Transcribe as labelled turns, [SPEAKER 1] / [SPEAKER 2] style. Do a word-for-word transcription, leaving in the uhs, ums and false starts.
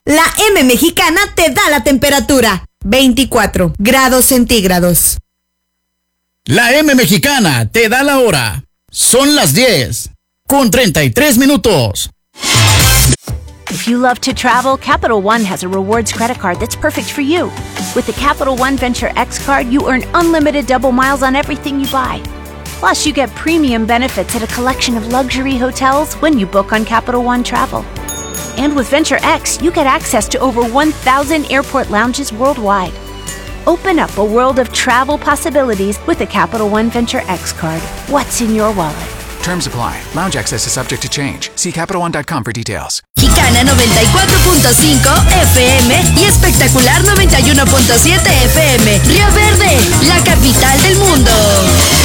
[SPEAKER 1] La M Mexicana te da la temperatura. veinticuatro grados centígrados.
[SPEAKER 2] La M Mexicana te da la hora. Son las diez con treinta y tres minutos.
[SPEAKER 3] If you love to travel, Capital One has a rewards credit card that's perfect for you. With the Capital One Venture X card, you earn unlimited double miles on everything you buy. Plus, you get premium benefits at a collection of luxury hotels when you book on Capital One Travel. And with Venture X, you get access to over one thousand airport lounges worldwide. Open up a world of travel possibilities with the Capital One Venture X card. What's in your wallet?
[SPEAKER 4] Terms apply. Lounge access is subject to change. See Capital One dot com for details.
[SPEAKER 5] Mexicana noventa y cuatro punto cinco F M y Espectacular noventa y uno punto siete F M. Río Verde, la capital del mundo.